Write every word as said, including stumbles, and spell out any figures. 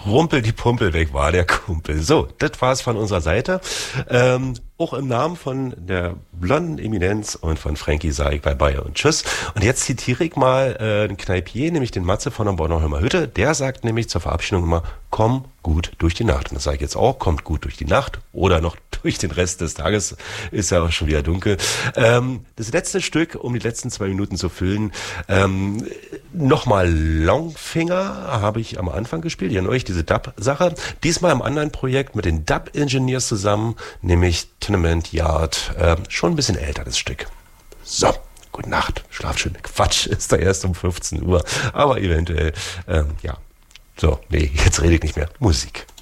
Rumpel die Pumpel, weg war der Kumpel. So, das war's von unserer Seite. Ähm, auch im Namen von der blonden Eminenz und von Frankie sage ich bye bye und tschüss. Und jetzt zitiere ich mal äh, einen Kneipier, nämlich den Matze von der Bornholmer Hütte. Der sagt nämlich zur Verabschiedung immer, komm gut durch die Nacht. Und das sage ich jetzt auch, kommt gut durch die Nacht oder noch durch den Rest des Tages, ist ja auch schon wieder dunkel. Ähm, das letzte Stück, um die letzten zwei Minuten zu füllen, ähm, nochmal Longfinger habe ich am Anfang gespielt, ihr euch diese Dub-Sache. Diesmal im anderen Projekt mit den Dub-Engineers zusammen, nämlich Tenement Yard. Äh, schon ein bisschen älter, das Stück. So, gute Nacht, schlaft schön. Quatsch, ist da erst um fünfzehn Uhr, aber eventuell, ähm, ja. So, nee, jetzt rede ich nicht mehr. Musik.